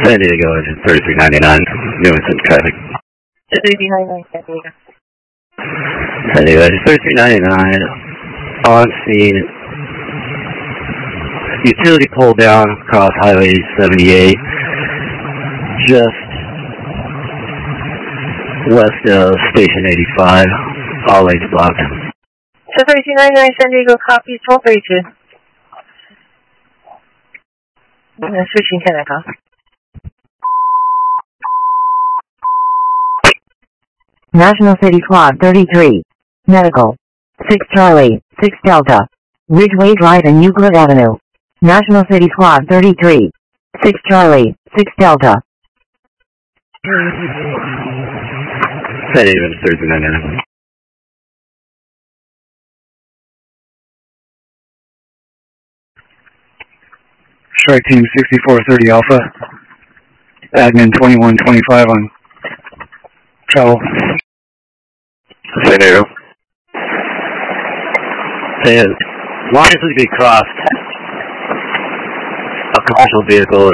San Diego, engine 3399, doing some traffic. 3399, San Diego. San Diego, engine 3399, on scene. Utility pole down across Highway 78, just west of Station 85, all lanes blocked. 3299 San Diego, copy 1232. Switching 10 echo. National City Quad 33. Medical. 6 Charlie, 6 Delta. Ridgeway Drive and Euclid Avenue. National City Quad 33. 6 Charlie, 6 Delta. San Diego, 3399. Strike Team 6430 Alpha. Admin 2125 on travel. San Diego. Lines would be crossed. A commercial vehicle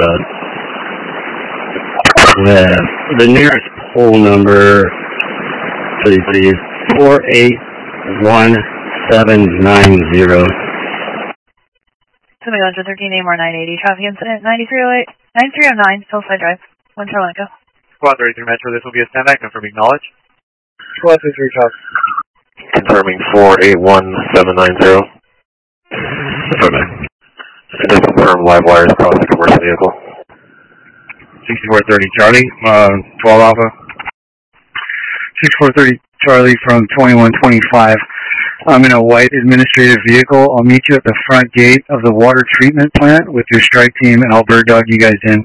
the nearest pole number, please, 481790. Somebody on 13 AMR 980, traffic incident 9309, Hillside Drive, 1 Charlie Echo. Squad 33 Metro, this will be a standby, confirm acknowledge. Squad 33 talk. Confirming 481790. Affirmative. And just confirm live wires across the commercial vehicle. 6430 Charlie, 12 Alpha. 6430 Charlie from 2125. I'm in a white administrative vehicle. I'll meet you at the front gate of the water treatment plant with your strike team, and I'll bird dog you guys in.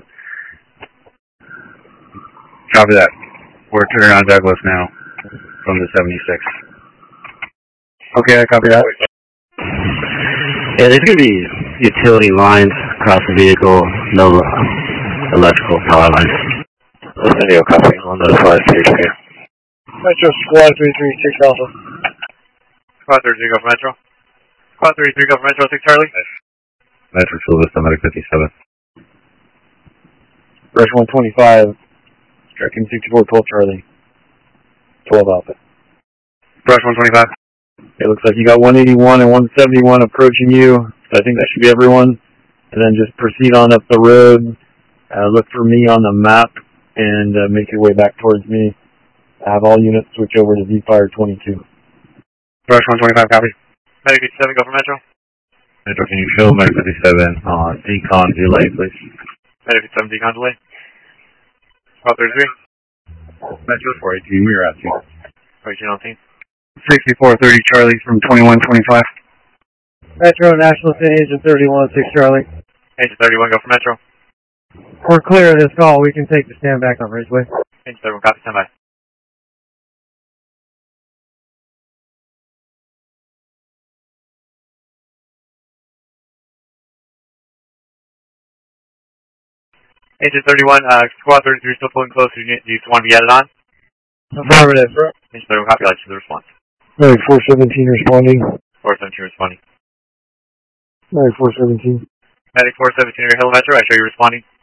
Copy that. We're turning on Douglas now from the 76. Okay, I copy that. Yeah, there's going to be utility lines across the vehicle, no electrical power lines. San Diego, copy. I'll notify CHP. Metro Squad 336 Alpha. Squad 33 go for Metro. Squad 33 go for Metro, 6 Charlie. Metro Silvista, Medic 57. Rush 125. Striking 6412 Charlie. 12 Alpha. Brush 125. It looks like you got 181 and 171 approaching you. So I think that should be everyone. And then just proceed on up the road. Look for me on the map and make your way back towards me. Have all units switch over to V-Fire 22. Brush 125, copy. Medic 57, go for Metro. Metro, can you show Medic 57 on decon delay, please? Medic 57, decon delay. Squad 33. Metro 418, we are asking. 42 on scene. 6430 Charlie from 2125. Metro National City Engine 31 6 Charlie. Engine 31, go for Metro. We're clear of this call. We can take the stand back on Ridgeway. Engine 31, copy, standby. Engine 31, Squad 33 still pulling close. Do you want to be added on? Affirmative. Engine 31, copy, I'll the response. Medic 417 responding. 417 responding. Medic 417. Medic 417, Hill Metro, I show you responding.